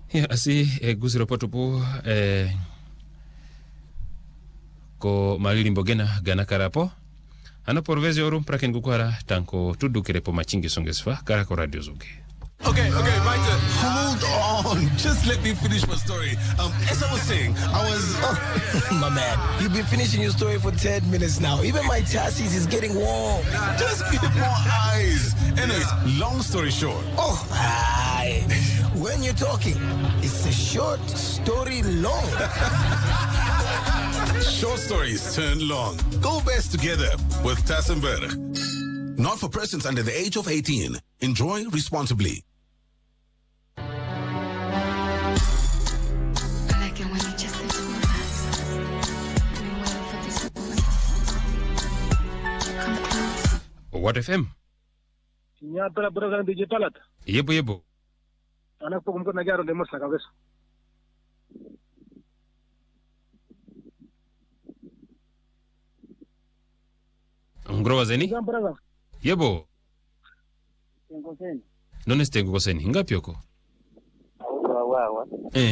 Ya asi gusiro potupu ko malili mbogena gana karapo ana porvezi orum praken gukwara tanko tudukire po machingi songesfa kara ko radio zuge. Okay, my turn. Hold on. Just let me finish my story. As I was saying, my man, you've been finishing your story for 10 minutes now. Even my chassis is getting warm. Just give more eyes. Anyways, long story short. When you're talking, it's a short story long. Short stories turn long. Go best together with Tassenberg. Not for persons under the age of 18. Enjoy responsibly. What FM? Ya pela program DJ Palat. Yebo. Anak po kumko nagyaro de mas nakawes. Ngrowa zeni? Yebo. Ngoseni. None stengo koseni ngapi yoko? Wa.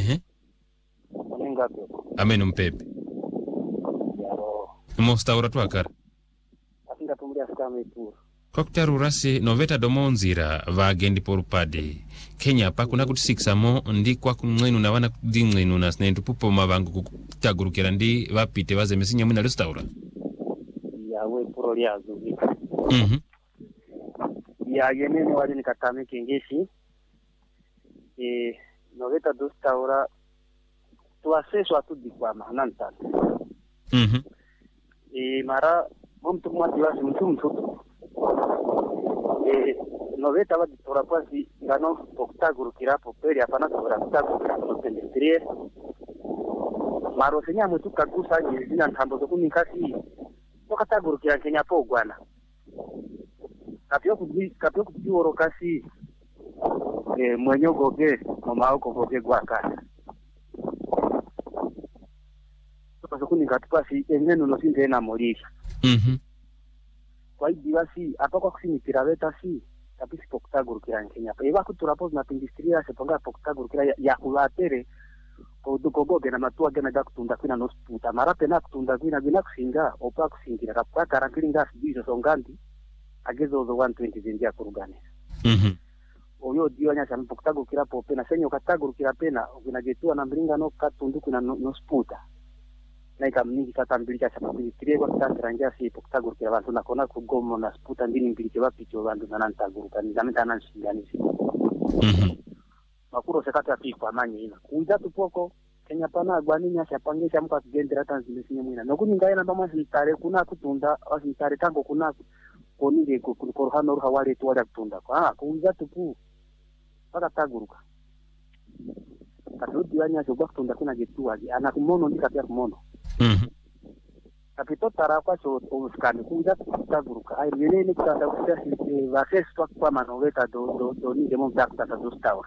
Ngapi yoko? Ameno mpepe. Yaro. Mostaura twakara. Atinga tumulia skame pur. Kwa kutarurasi noveta domonzira vagendi porupade Kenya pa kuna kutisikisamo ndi kwa kumwenu na wana kudimwenu na snentu pupo mavangu kutagurukira ndi vapite vazemesinya mwina restaura yawe puro lyazo ya yenene wali nikatame kengeshi noveta dostaura tuaseso atudikwama nantan mara mtu mwatiwasi mtu noveta wa ditora kwasi ngano poktagurukira poperi apana kutagurukira no pendestrie maro senya mtu kagusa nyizina ntambo zo kunikasi tokatagurukira Kenya po gwana kapyo kujioro kasi mwenyo goge mama wako goge gwaka tokaso kunikati kwasi engeno no sinde na morisha kwa hiyo basi hapa kwa kusimikira beta si tapi spoktagurukira Kenya pa iba kuturapo na industria se ponga spoktagurukira ya kulatere ko dukoboge na matua gena da kutunda kwina no sputa mara pena kutunda kwina bina kusinga opa kusingira kapaka karankiringa sibizo songandi agezo zo 120 zindia kurugane oyo dio nya cha spoktagurukira po pena senyo katagurukira pena vinajetua na mringa no katundu kwina no sputa na ikamningi kata mbilika cha industria kwa tanzania si spoktagurukira abantu nakona kugomo na sputa ndini mbilike bapicho abantu nanantaguruka ndameta nanshinganisi makuro sekata pikwa manyi ina kuida tupoko Kenya pana gwani nya chapangesha mka kugendera tanzania mwina nokuninga ina bama sitare kuna kutunda asitare tango kuna konige kukorhano ruha wale tu wale kutunda kuida tupu paka taguruka katudi wanya choba kutunda kuna getua ana kumono ndika kumono kapito tarakwa cho uskani kuida kutaguruka ai yenene kutanda kusia vasesto kwa manoveta do ni demo dakta do staura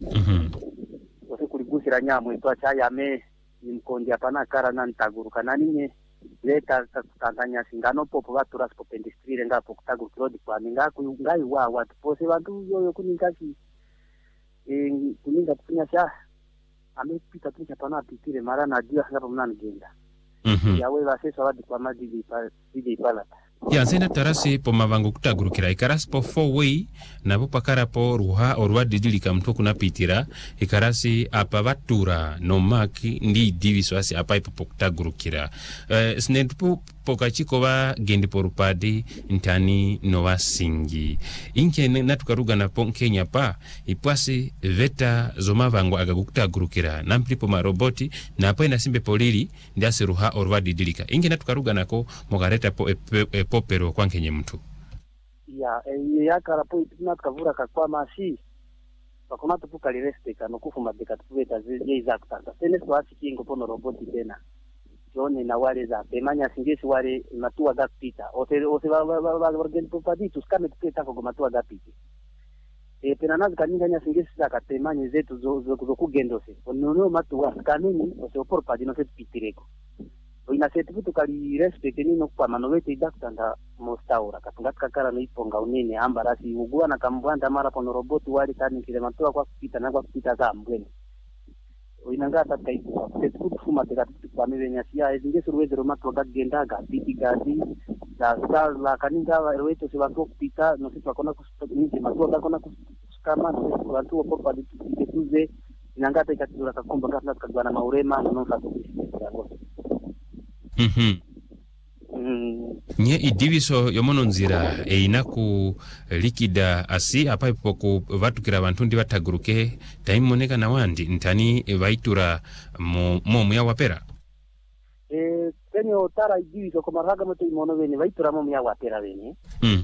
wose kuligushira nyamwe to achaya me nimkondi apana kara na ntaguruka naninye leta Tanzania singano popo watu raspo pendistrile ngapo kutagurukiro kwa ningaku ngai wa watu pose bantu yoyo kuningaki kuninga kunya sha amepita tu chapana pitire mara na dia hapo mnani genda yawe vaseso wadi kwa madidi pala ya zena tarasi po mavangu kutagurukira ikarasi po 4-way na po pakara po ruha orwa didilika mtu kuna pitira ikarasi apa vatura no maki ndi diviswasi apa ipo kutagurukira snentu pokachiko va gendi porupadi ntani no wasingi inke natukaruga na po Kenya pa ipwasi veta zoma vangu agakutagurukira namplipo maroboti na po inasimbe polili ndiasi ruha orwa didilika inke natukaruga nako mogareta po popero kwa Kenya mtu ya karapo itina kavura kakwa masi pakona tupuka lirespeka no kufuma beka tupeta zile za kutanga tena swasi kingo pono roboti tena jone na wale za pemanya singesi wale matua da pita ose vargen popadi tuskame tupeta kwa matua da pita pena nazi kaninga nya singesi za katemanya zetu zo kugendose ono matua kanini ose oporpadi no se pitireko ina setu tukali respect nino kwa manovete idakutanda mostaura katungatika kara no iponga unene ambarasi ugua na kambwanda mara pono roboti wali kani kile matua kwa kupita na kwa kupita za mbweni oinangata kaibu tetu fuma tega kwa mevenya sia ezinge surweze roma toga gendaga tiki gadi la kaninga wetu se watu kupita no sisi wakona kusikia matu kona kusikama no watu wapo kwa tuze inangata ikatizura kakomba ngata kagwana maurema no fa kusikia. Nye idiviso yomono nzira einaku likida asi apa ipoku vatukira bantu ndi bataguruke taimoneka na wandi ntani vaitura mo ya wapera tenyo tara idiviso komaraga moto imono bene vaitura mo ya wapera bene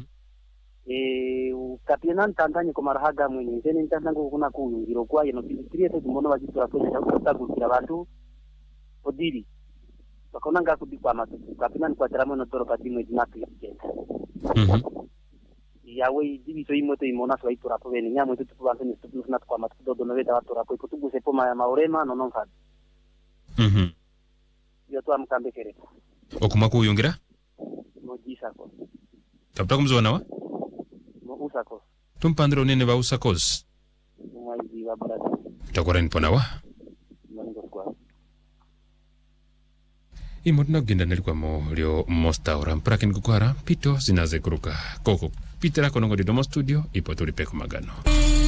kapiena tantanye komaraga mwenye tene ntandango kuna kuyungiro kwa yeno tiriete mono vajitura kwa kutagurukira bantu odiri bakona ngakudikwa matuku kapina kwa taramo no toro patimo idinapi kenda yawe diviso imoto imona so itura po bene nyamo itu tubantu ni tupu na kwa matuku do no veta watura po kutubu se poma ya maurema no non fa yo to amkambe kere okuma kuyungira no jisako tapta kumzona wa no usako tumpandro nene ba usakos mwa iwa baraka takora nipona wa imotna genda nalikuwa lyo mostaura mpaka nikukwara pito zinaze kuruka koko pitera konongo di domo studio ipo tulipe kumagano.